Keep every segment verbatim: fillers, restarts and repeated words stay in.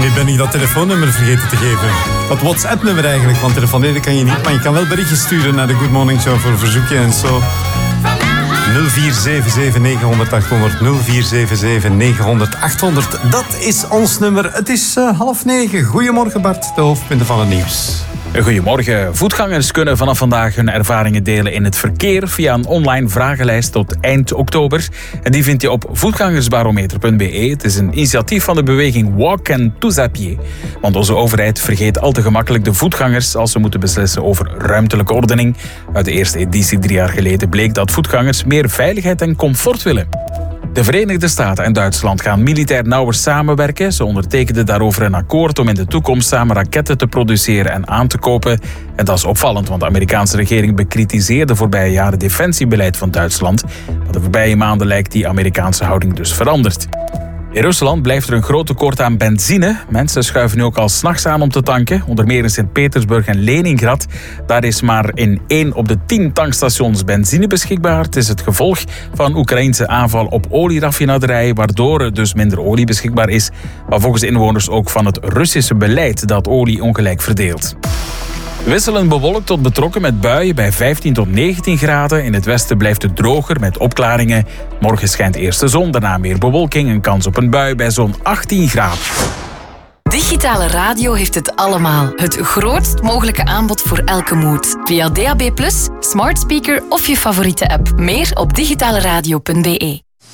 Nu ben ik dat telefoonnummer vergeten te geven. Dat WhatsApp-nummer eigenlijk, want telefoneren kan je niet. Maar je kan wel berichtjes sturen naar de Good Morning Show voor verzoekje en zo. nul vier zeven zeven negen honderd achthonderd, nul vier zeven zeven negen honderd achthonderd. Dat is ons nummer. Het is uh, half negen. Goedemorgen Bart, de hoofdpunten van het nieuws. Goedemorgen. Voetgangers kunnen vanaf vandaag hun ervaringen delen in het verkeer via een online vragenlijst tot eind oktober. En die vind je op voetgangersbarometer punt b e. Het is een initiatief van de beweging Walk and Tous à Pied. Want onze overheid vergeet al te gemakkelijk de voetgangers als ze moeten beslissen over ruimtelijke ordening. Uit de eerste editie drie jaar geleden bleek dat voetgangers meer veiligheid en comfort willen. De Verenigde Staten en Duitsland gaan militair nauwer samenwerken. Ze ondertekenden daarover een akkoord om in de toekomst samen raketten te produceren en aan te kopen. En dat is opvallend, want de Amerikaanse regering bekritiseerde voorbije jaren het defensiebeleid van Duitsland. Maar de voorbije maanden lijkt die Amerikaanse houding dus veranderd. In Rusland blijft er een groot tekort aan benzine. Mensen schuiven nu ook al 's nachts aan om te tanken. Onder meer in Sint-Petersburg en Leningrad. Daar is maar in één op de tien tankstations benzine beschikbaar. Het is het gevolg van een Oekraïnse aanval op olieraffinaderijen, waardoor er dus minder olie beschikbaar is. Maar volgens de inwoners ook van het Russische beleid dat olie ongelijk verdeelt. Wisselend bewolkt tot betrokken met buien bij vijftien tot negentien graden. In het westen blijft het droger met opklaringen. Morgen schijnt eerst de zon, daarna meer bewolking. Een kans op een bui bij zo'n achttien graden. Digitale radio heeft het allemaal. Het grootst mogelijke aanbod voor elke mood. Via D A B plus, smart speaker of je favoriete app. Meer op digitaleradio punt b e.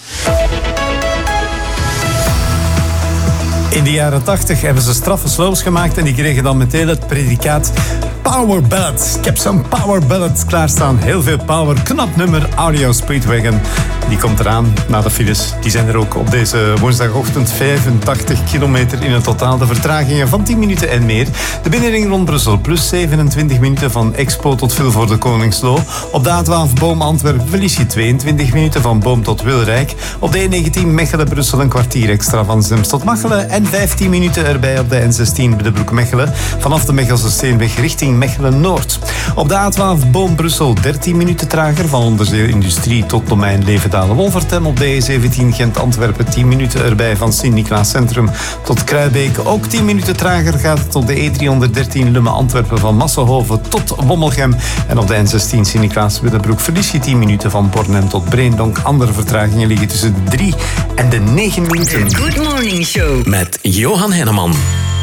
In de jaren tachtig hebben ze straffe slows gemaakt en die kregen dan meteen het predicaat Power Ballad. Ik heb zo'n Power Ballad klaarstaan. Heel veel power. Knap nummer, Audio Speedwagon. Die komt eraan na de files. Die zijn er ook op deze woensdagochtend. vijfentachtig kilometer in het totaal. De vertragingen van tien minuten en meer. De binnenring rond Brussel plus zevenentwintig minuten van Expo tot Vilvoorde Koningslo. Op de A twaalf Boom-Antwerpen verlies je tweeëntwintig minuten van Boom tot Wilrijk. Op de E negentien Mechelen-Brussel een kwartier extra van Zems tot Machelen. En vijftien minuten erbij op de N zestien de Broek-Mechelen. Vanaf de Mechelse Steenweg richting Mechelen-Noord. Op de A twaalf Boom-Brussel dertien minuten trager van Onderzeeindustrie tot domein Levendalen-Wolvertem. Op de E zeventien Gent-Antwerpen tien minuten erbij van Sint-Niklaas Centrum tot Kruibeek. Ook tien minuten trager gaat het op de E driehonderddertien Lumme-Antwerpen van Massenhoven tot Wommelgem. En op de N zestien Sint-Niklaas-Willebroek verlies je tien minuten van Bornem tot Breendonk. Andere vertragingen liggen tussen de drie en de negen minuten. Good Morning Show met Johan Henneman.